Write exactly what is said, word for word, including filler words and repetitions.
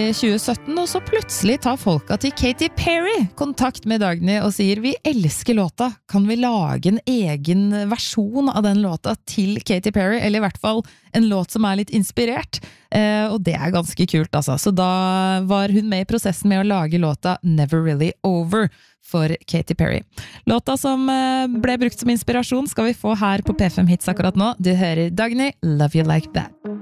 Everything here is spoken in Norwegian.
tjue sytten, og så plutselig tar folka til Katy Perry kontakt med Dagny og sier vi elsker låta, kan vi lage en egen versjon av den låta til Katy Perry, eller i hvert fall en låt som er litt inspirert, eh, og det er ganske kult altså. Så da var hun med i prosessen med å lage låta Never Really Over for Katy Perry. Låta som eh, ble brukt som inspirasjon skal vi få her på P fem Hits akkurat nå. Du hører Dagny, Love You Like That.